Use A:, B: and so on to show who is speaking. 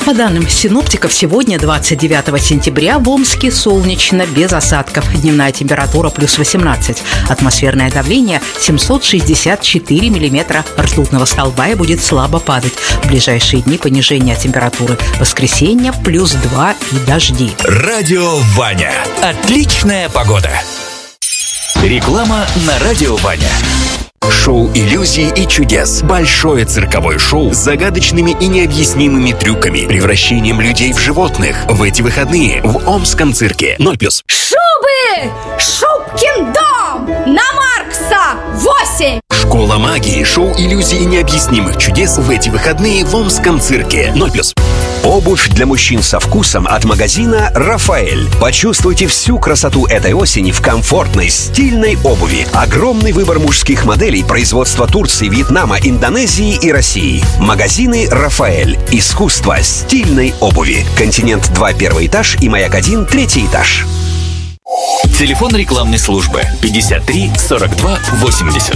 A: По данным синоптиков, сегодня, 29 сентября, в Омске солнечно, без осадков. Дневная температура плюс 18. Атмосферное давление 764 миллиметра ртутного столба и будет слабо падать. В ближайшие дни понижение температуры. Воскресенье плюс 2 и дожди.
B: Радио Ваня. Отличная погода. Реклама на Радио Ваня. Шоу иллюзий и чудес. Большое цирковое шоу с загадочными и необъяснимыми трюками, превращением людей в животных. В эти выходные в Омском цирке. 0+.
C: Шубы! Шубкин дом! На Маркса! 8!
B: Школа магии, шоу иллюзий и необъяснимых чудес в эти выходные в Омском цирке. 0+.
D: Обувь для мужчин со вкусом от магазина «Рафаэль». Почувствуйте всю красоту этой осени в комфортной, стильной обуви. Огромный выбор мужских моделей производства Турции, Вьетнама, Индонезии и России. Магазины «Рафаэль». Искусство стильной обуви. Континент 2, 1 этаж и Маяк 1, 3 этаж.
B: Телефон рекламной службы 53 42 80.